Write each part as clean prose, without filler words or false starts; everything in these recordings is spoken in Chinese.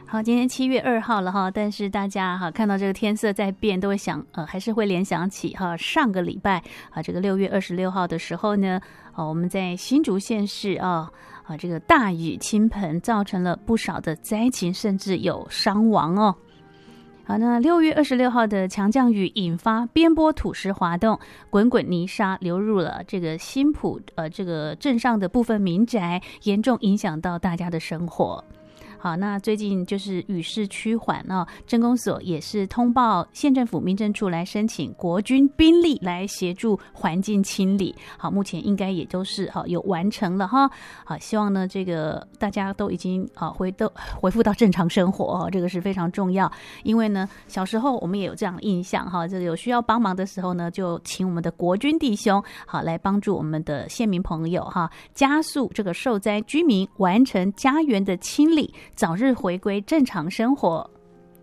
好，今天7月2号了哈，但是大家哈看到这个天色在变，都会想还是会联想起哈上个礼拜啊，这个6月26号的时候呢，我们在新竹县市这个大雨倾盆，造成了不少的灾情，甚至有伤亡哦。好，那6月26号的强降雨引发边坡土石滑动，滚滚泥沙流入了这个新埔这个镇上的部分民宅，严重影响到大家的生活。好，那最近就是雨势趋缓镇公所也是通报县政府民政处来申请国军兵力来协助环境清理。好，目前应该也都是有完成了哈。好，希望呢这个大家都已经恢复到正常生活这个是非常重要。因为呢小时候我们也有这样的印象这个有需要帮忙的时候呢，就请我们的国军弟兄好来帮助我们的县民朋友加速这个受灾居民完成家园的清理，早日回归正常生活。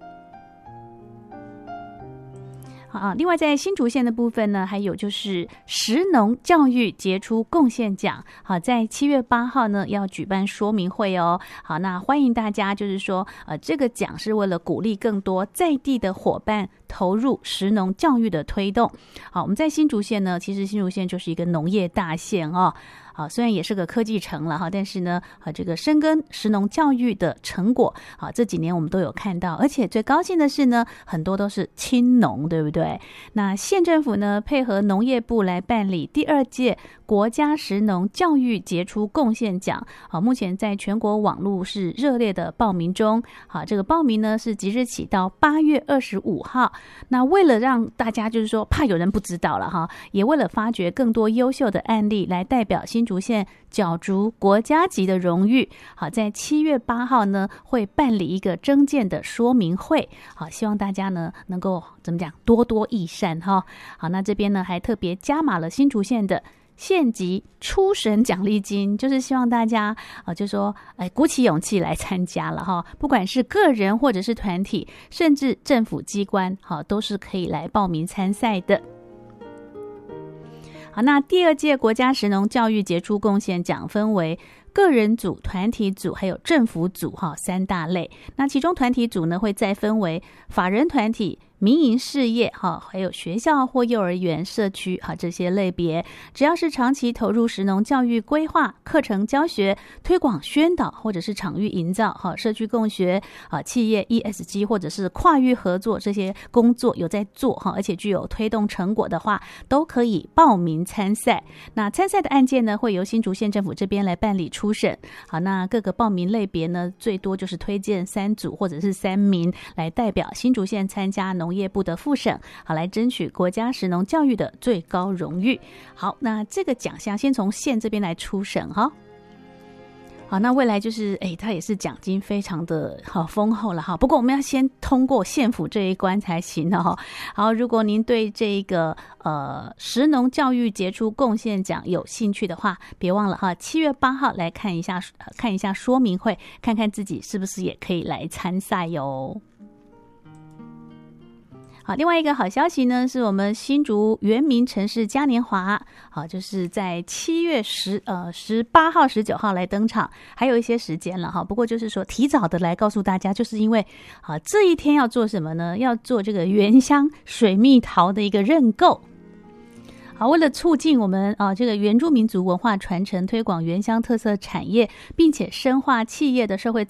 另外在新竹县的部分呢，还有就是食农教育杰出贡献奖。好，在7月8号呢要举办说明会哦。好，那欢迎大家就是说这个奖是为了鼓励更多在地的伙伴投入食农教育的推动。好，我们在新竹县呢，其实新竹县就是一个农业大县好，虽然也是个科技城了但是呢这个深耕食农教育的成果这几年我们都有看到，而且最高兴的是呢，很多都是青农，对不对？那县政府呢配合农业部来办理第2届国家食农教育杰出贡献奖。好，目前在全国网络是热烈的报名中。好，这个报名呢是即日起到8月25号。那为了让大家就是说怕有人不知道了也为了发掘更多优秀的案例来代表新竹县角逐国家级的荣誉。好，在7月8号呢会办理一个征件的说明会。好，希望大家呢能够怎么讲，多多益善好，那这边呢还特别加码了新竹县的县级初审奖励金，就是希望大家就说鼓起勇气来参加了不管是个人或者是团体，甚至政府机关都是可以来报名参赛的。好，那第2届国家食农教育杰出贡献奖分为个人组、团体组还有政府组3大类。那其中团体组呢会再分为法人团体、民营事业还有学校或幼儿园、社区这些类别，只要是长期投入食农教育规划、课程教学、推广宣导或者是场域营造社区共学企业 ESG 或者是跨域合作这些工作有在做而且具有推动成果的话，都可以报名参赛。那参赛的案件呢会由新竹县政府这边来办理初审。好，那各个报名类别呢最多就是推荐3组或者是3名来代表新竹县参加农业部的复审，好来争取国家食农教育的最高荣誉。好，那这个奖项先从县这边来初审好，那未来就是它也是奖金非常的丰厚了不过我们要先通过县府这一关才行好，如果您对这个食农教育杰出贡献奖有兴趣的话，别忘了7月8号来看一下说明会，看看自己是不是也可以来参赛哟。好，另外一个好消息呢，是我们新竹原民城市嘉年华，好，就是在7月18号、19号来登场，还有一些时间了不过就是说提早的来告诉大家，就是因为这一天要做什么呢？要做这个原乡水蜜桃的一个认购。好，为了促进我们这个原住民族文化传承，推广原乡特色产业，并且深化企业的社会